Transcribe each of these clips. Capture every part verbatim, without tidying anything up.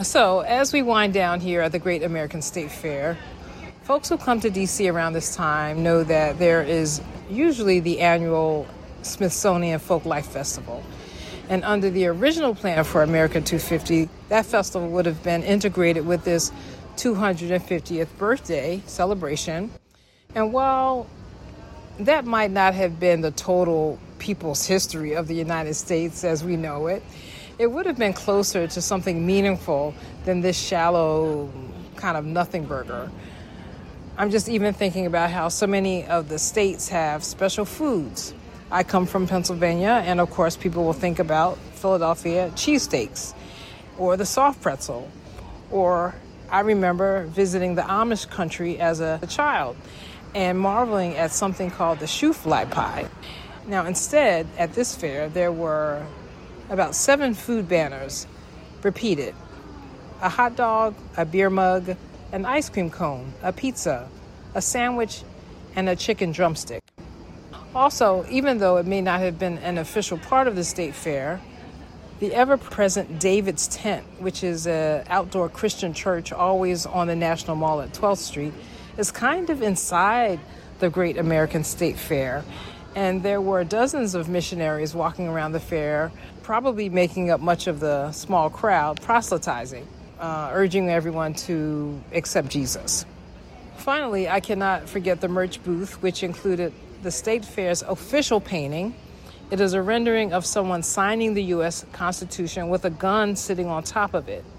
So, as we wind down here at the Great American State Fair, folks who come to D C around this time know that there is usually the annual Smithsonian Folklife Festival. And under the original plan for America two fifty, that festival would have been integrated with this two hundred fiftieth birthday celebration. And while that might not have been the total people's history of the United States as we know it, it would have been closer to something meaningful than this shallow kind of nothing burger. I'm just even thinking about how so many of the states have special foods. I come from Pennsylvania, and of course people will think about Philadelphia cheesesteaks or the soft pretzel. Or I remember visiting the Amish country as a child and marveling at something called the shoofly pie. Now instead, at this fair, there were about seven food banners repeated. A hot dog, a beer mug, an ice cream cone, a pizza, a sandwich, and a chicken drumstick. Also, even though it may not have been an official part of the state fair, the ever-present David's Tent, which is an outdoor Christian church always on the National Mall at twelfth Street, is kind of inside the Great American State Fair. And there were dozens of missionaries walking around the fair, probably making up much of the small crowd, proselytizing, uh, urging everyone to accept Jesus. Finally, I cannot forget the merch booth, which included the State Fair's official painting. It is a rendering of someone signing the U S Constitution with a gun sitting on top of it.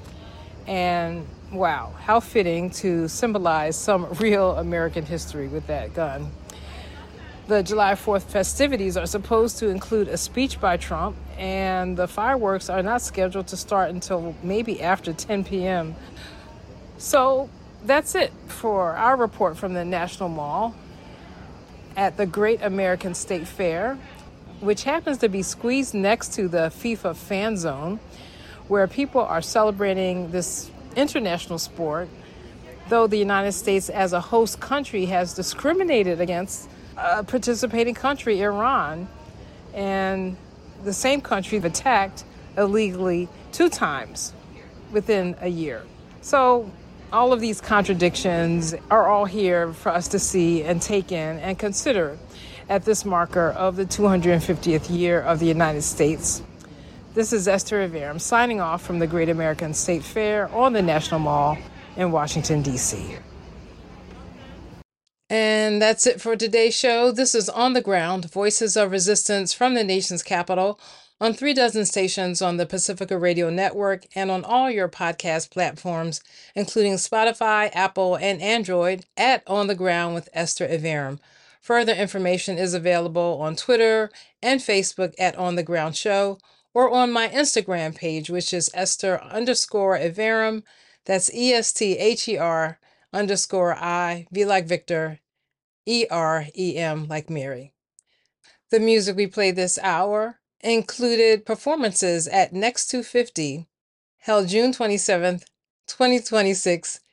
And wow, how fitting to symbolize some real American history with that gun. The July fourth festivities are supposed to include a speech by Trump, and the fireworks are not scheduled to start until maybe after ten p.m. So that's it for our report from the National Mall at the Great American State Fair, which happens to be squeezed next to the FIFA Fan Zone, where people are celebrating this international sport, though the United States as a host country has discriminated against a participating country, Iran, and the same country attacked illegally two times within a year. So all of these contradictions are all here for us to see and take in and consider at this marker of the two hundred fiftieth year of the United States. This is Esther Iverem signing off from the Great American State Fair on the National Mall in Washington, D C And that's it for today's show. This is On the Ground, Voices of Resistance from the nation's capital, on three dozen stations on the Pacifica Radio Network and on all your podcast platforms, including Spotify, Apple, and Android, at On the Ground with Esther Iverem. Further information is available on Twitter and Facebook at On the Ground Show, or on my Instagram page, which is Esther underscore Iverem. That's E S T H E R underscore I, V like Victor, E R E M like Mary. The music we played this hour included performances at Next two fifty, held June twenty-seventh, twenty twenty-six